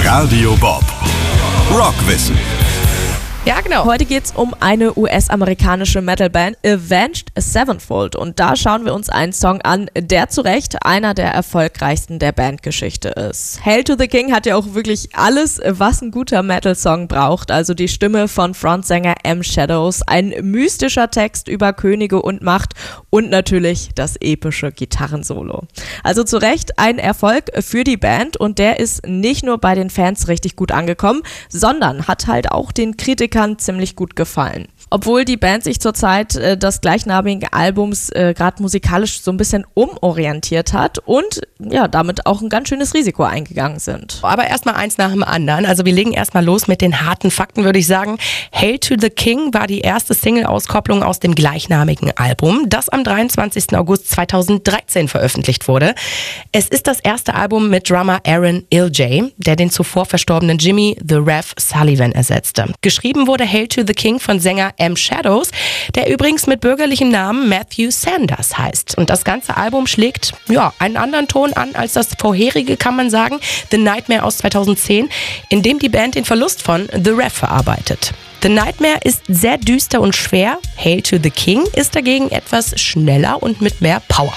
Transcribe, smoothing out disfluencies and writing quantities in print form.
Radio Bob. Rockwissen. Ja, genau. Heute geht's um eine US-amerikanische Metalband, Avenged Sevenfold. Und da schauen wir uns einen Song an, der zu Recht einer der erfolgreichsten der Bandgeschichte ist. Hail to the King hat ja auch wirklich alles, was ein guter Metal-Song braucht. Also die Stimme von Frontsänger M. Shadows, ein mystischer Text über Könige und Macht und natürlich das epische Gitarrensolo. Also zu Recht ein Erfolg für die Band und der ist nicht nur bei den Fans richtig gut angekommen, sondern hat halt auch den Kritikern ziemlich gut gefallen. Obwohl die Band sich zur Zeit des gleichnamigen Albums gerade musikalisch so ein bisschen umorientiert hat und ja, damit auch ein ganz schönes Risiko eingegangen sind. Aber erstmal eins nach dem anderen. Also wir legen erstmal los mit den harten Fakten, würde ich sagen. Hail to the King war die erste Single-Auskopplung aus dem gleichnamigen Album, das am 23. August 2013 veröffentlicht wurde. Es ist das erste Album mit Drummer Aaron Iljay, der den zuvor verstorbenen Jimmy The Rev Sullivan ersetzte. Geschrieben wurde Hail to the King von Sänger M. Shadows, der übrigens mit bürgerlichem Namen Matthew Sanders heißt. Und das ganze Album schlägt einen anderen Ton an als das vorherige, kann man sagen, The Nightmare aus 2010, in dem die Band den Verlust von The Rev verarbeitet. The Nightmare ist sehr düster und schwer, Hail to the King ist dagegen etwas schneller und mit mehr Power.